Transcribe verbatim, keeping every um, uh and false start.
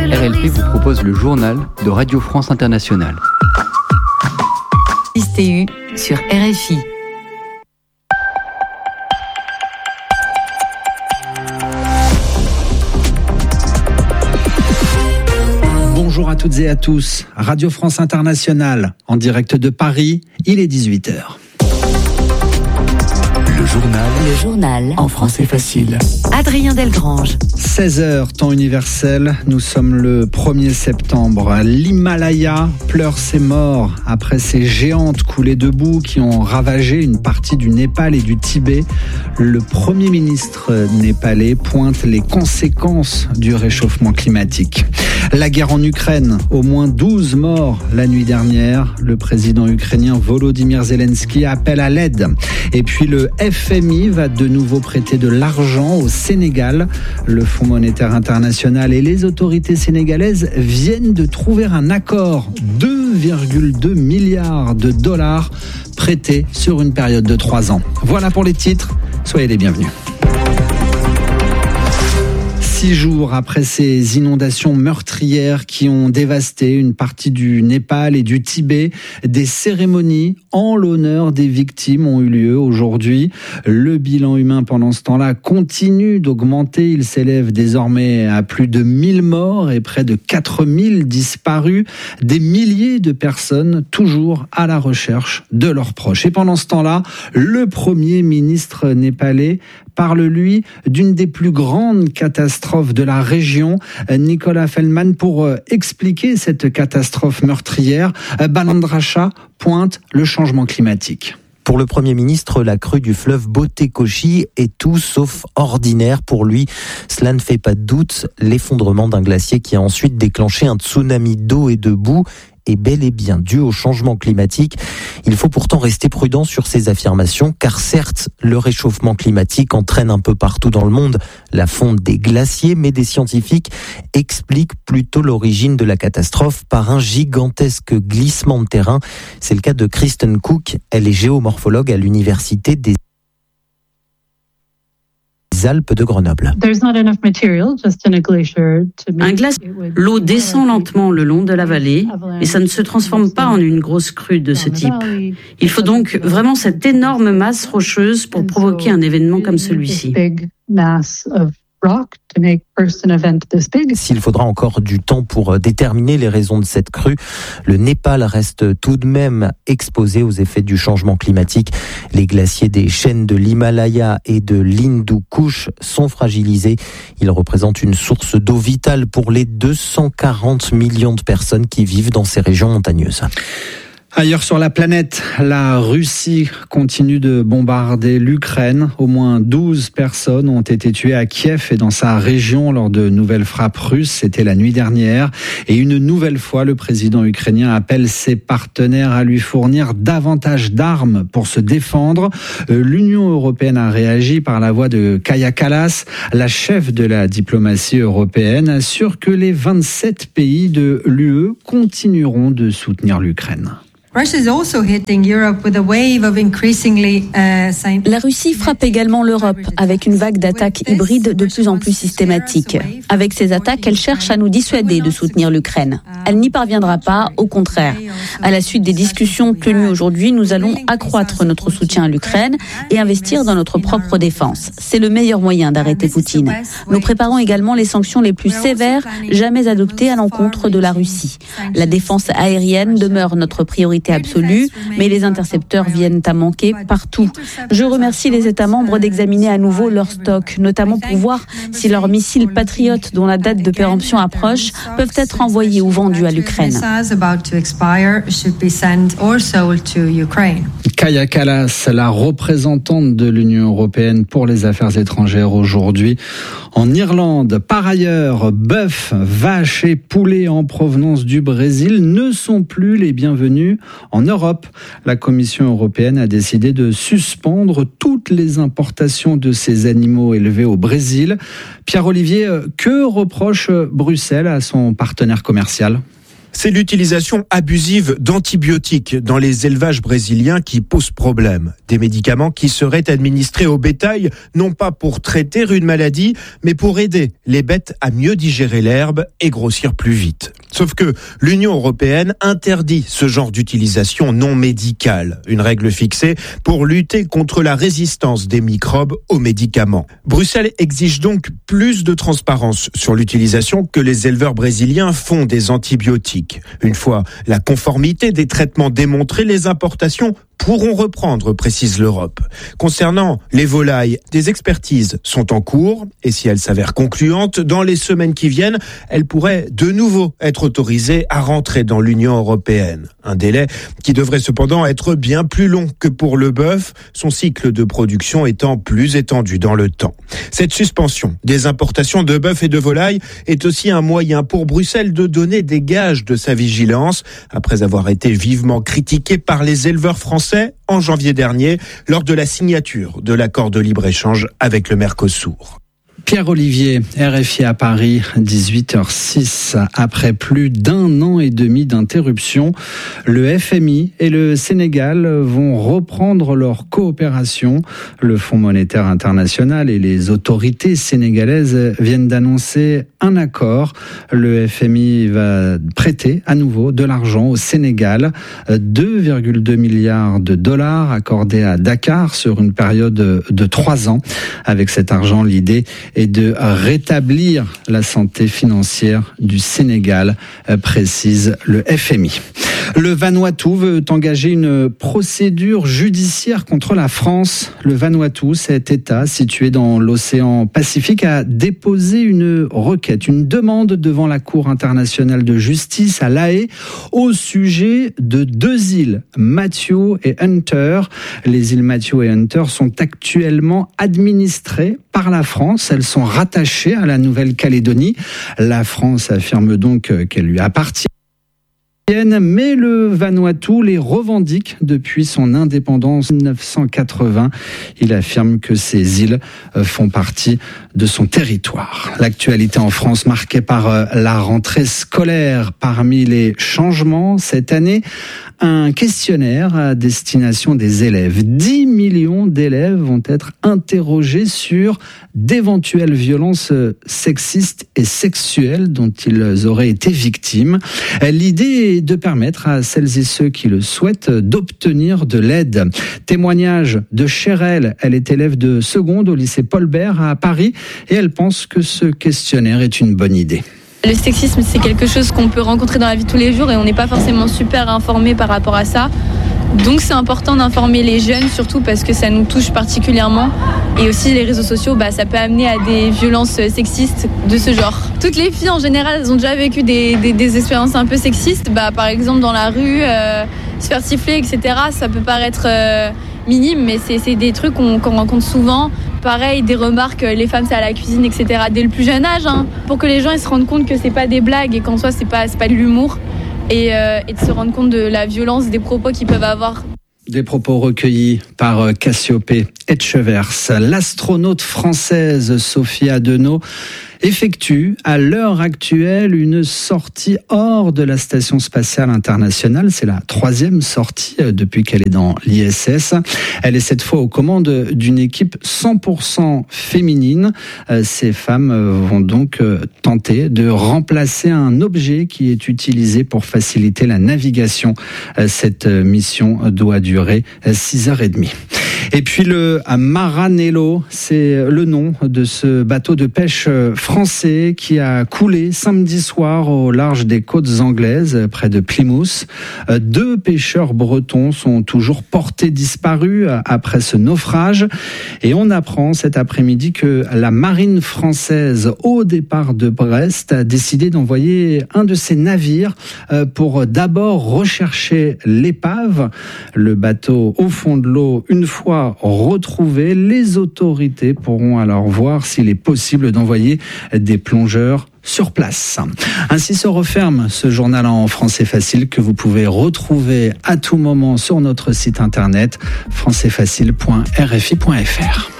R L P vous propose le journal de Radio France Internationale. S T U sur R F I. Bonjour à toutes et à tous. Radio France Internationale, en direct de Paris, il est dix-huit heures. Le journal. Le journal. En français facile. Adrien Delgrange. seize heures, temps universel. Nous sommes le premier septembre. L'Himalaya pleure ses morts après ces géantes coulées de boue qui ont ravagé une partie du Népal et du Tibet. Le Premier ministre népalais pointe les conséquences du réchauffement climatique. La guerre en Ukraine, au moins douze morts la nuit dernière. Le président ukrainien Volodymyr Zelensky appelle à l'aide. Et puis le F M I va de nouveau prêter de l'argent au Sénégal. Le Fonds monétaire international et les autorités sénégalaises viennent de trouver un accord. deux virgule deux milliards de dollars prêtés sur une période de trois ans. Voilà pour les titres. Soyez les bienvenus. Six jours après ces inondations meurtrières qui ont dévasté une partie du Népal et du Tibet, des cérémonies en l'honneur des victimes ont eu lieu aujourd'hui. Le bilan humain pendant ce temps-là continue d'augmenter. Il s'élève désormais à plus de mille morts et près de quatre mille disparus. Des milliers de personnes toujours à la recherche de leurs proches. Et pendant ce temps-là, le Premier ministre népalais parle, lui, d'une des plus grandes catastrophes de la région. Nicolas Feldman, pour expliquer cette catastrophe meurtrière, Balandra Shah pointe le changement climatique. Pour le Premier ministre, la crue du fleuve Botekoshi est tout sauf ordinaire. Pour lui, cela ne fait pas de doute. L'effondrement d'un glacier qui a ensuite déclenché un tsunami d'eau et de boue est bel et bien dû au changement climatique. Il faut pourtant rester prudent sur ces affirmations, car certes, le réchauffement climatique entraîne un peu partout dans le monde la fonte des glaciers, mais des scientifiques expliquent plutôt l'origine de la catastrophe par un gigantesque glissement de terrain. C'est le cas de Kristen Cook, elle est géomorphologue à l'université des Alpes de Grenoble. Un glace, l'eau descend lentement le long de la vallée, mais ça ne se transforme pas en une grosse crue de ce type. Il faut donc vraiment cette énorme masse rocheuse pour provoquer un événement comme celui-ci. S'il faudra encore du temps pour déterminer les raisons de cette crue, le Népal reste tout de même exposé aux effets du changement climatique. Les glaciers des chaînes de l'Himalaya et de l'Hindu Kush sont fragilisés. Ils représentent une source d'eau vitale pour les deux cent quarante millions de personnes qui vivent dans ces régions montagneuses. Ailleurs sur la planète, la Russie continue de bombarder l'Ukraine. Au moins douze personnes ont été tuées à Kiev et dans sa région lors de nouvelles frappes russes. C'était la nuit dernière. Et une nouvelle fois, le président ukrainien appelle ses partenaires à lui fournir davantage d'armes pour se défendre. L'Union européenne a réagi par la voix de Kaja Kallas. La chef de la diplomatie européenne assure que les vingt-sept pays de l'U E continueront de soutenir l'Ukraine. La Russie frappe également l'Europe avec une vague d'attaques hybrides de plus en plus systématiques. Avec ces attaques, elle cherche à nous dissuader de soutenir l'Ukraine. Elle n'y parviendra pas, au contraire. À la suite des discussions tenues aujourd'hui, nous allons accroître notre soutien à l'Ukraine et investir dans notre propre défense. C'est le meilleur moyen d'arrêter Poutine. Nous préparons également les sanctions les plus sévères jamais adoptées à l'encontre de la Russie. La défense aérienne demeure notre priorité absolue, mais les intercepteurs viennent à manquer partout. Je remercie les États membres d'examiner à nouveau leur stock, notamment pour voir si leurs missiles patriotes, dont la date de péremption approche, peuvent être envoyés ou vendus à l'Ukraine. Kaja Kallas, la représentante de l'Union européenne pour les affaires étrangères aujourd'hui en Irlande. Par ailleurs, bœuf, vaches et poulets en provenance du Brésil ne sont plus les bienvenus en Europe. La Commission européenne a décidé de suspendre toutes les importations de ces animaux élevés au Brésil. Pierre-Olivier, que reproche Bruxelles à son partenaire commercial ? C'est l'utilisation abusive d'antibiotiques dans les élevages brésiliens qui pose problème. Des médicaments qui seraient administrés au bétail, non pas pour traiter une maladie, mais pour aider les bêtes à mieux digérer l'herbe et grossir plus vite. Sauf que l'Union européenne interdit ce genre d'utilisation non médicale, une règle fixée pour lutter contre la résistance des microbes aux médicaments. Bruxelles exige donc plus de transparence sur l'utilisation que les éleveurs brésiliens font des antibiotiques. Une fois la conformité des traitements démontrée, les importations pourront reprendre, précise l'Europe. Concernant les volailles, des expertises sont en cours et si elles s'avèrent concluantes, dans les semaines qui viennent, elles pourraient de nouveau être autorisées à rentrer dans l'Union européenne. Un délai qui devrait cependant être bien plus long que pour le bœuf, son cycle de production étant plus étendu dans le temps. Cette suspension des importations de bœuf et de volailles est aussi un moyen pour Bruxelles de donner des gages de sa vigilance, après avoir été vivement critiqué par les éleveurs français en janvier dernier lors de la signature de l'accord de libre-échange avec le Mercosur. Pierre-Olivier, R F I à Paris, dix-huit heures six. Après plus d'un an et demi d'interruption, le F M I et le Sénégal vont reprendre leur coopération. Le Fonds monétaire international et les autorités sénégalaises viennent d'annoncer un accord. Le F M I va prêter à nouveau de l'argent au Sénégal. deux virgule deux milliards de dollars accordés à Dakar sur une période de trois ans. Avec cet argent, l'idée et de rétablir la santé financière du Sénégal, précise le F M I. Le Vanuatu veut engager une procédure judiciaire contre la France. Le Vanuatu, cet État situé dans l'océan Pacifique, a déposé une requête, une demande devant la Cour internationale de justice à La Haye au sujet de deux îles, Mathieu et Hunter. Les îles Mathieu et Hunter sont actuellement administrées par la France. Elles sont rattachées à la Nouvelle-Calédonie. La France affirme donc qu'elles lui appartiennent. Mais le Vanuatu les revendique depuis son indépendance en dix-neuf cent quatre-vingts. Il affirme que ces îles font partie de son territoire. L'actualité en France marquée par la rentrée scolaire. Parmi les changements cette année, un questionnaire à destination des élèves. dix millions d'élèves vont être interrogés sur d'éventuelles violences sexistes et sexuelles dont ils auraient été victimes. L'idée est de permettre à celles et ceux qui le souhaitent d'obtenir de l'aide. Témoignage de Chérel, elle est élève de seconde au lycée Paul Bert à Paris et elle pense que ce questionnaire est une bonne idée. Le sexisme, c'est quelque chose qu'on peut rencontrer dans la vie de tous les jours et on n'est pas forcément super informé par rapport à ça. Donc c'est important d'informer les jeunes, surtout parce que ça nous touche particulièrement. Et aussi les réseaux sociaux, bah, ça peut amener à des violences sexistes de ce genre. Toutes les filles en général, elles ont déjà vécu des, des, des expériences un peu sexistes. Bah, par exemple dans la rue, euh, se faire siffler, et cetera. Ça peut paraître euh, minime, mais c'est, c'est des trucs qu'on, qu'on rencontre souvent. Pareil, des remarques, les femmes c'est à la cuisine, et cetera. Dès le plus jeune âge, hein, pour que les gens ils se rendent compte que c'est pas des blagues et qu'en soi c'est pas, c'est pas de l'humour. Et, euh, et de se rendre compte de la violence des propos qu'ils peuvent avoir. Des propos recueillis par Cassiopée Etchevers. L'astronaute française Sophie Adenau effectue à l'heure actuelle une sortie hors de la Station spatiale internationale. C'est la troisième sortie depuis qu'elle est dans l'I S S. Elle est cette fois aux commandes d'une équipe cent pour cent féminine. Ces femmes vont donc tenter de remplacer un objet qui est utilisé pour faciliter la navigation. Cette mission doit durer six heures trente. Et puis le Maranello, c'est le nom de ce bateau de pêche français qui a coulé samedi soir au large des côtes anglaises, près de Plymouth. Deux pêcheurs bretons sont toujours portés disparus après ce naufrage. Et on apprend cet après-midi que la marine française, au départ de Brest, a décidé d'envoyer un de ses navires pour d'abord rechercher l'épave. Le bateau au fond de l'eau, une fois retrouvé, les autorités pourront alors voir s'il est possible d'envoyer des plongeurs sur place. Ainsi se referme ce journal en français facile que vous pouvez retrouver à tout moment sur notre site internet français facile point r f i point f r.